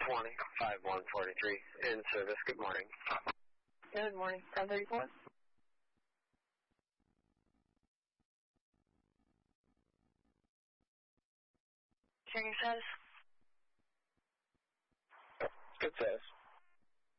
5143 in service. Good morning. Good morning. 1034. Checking status. Good status.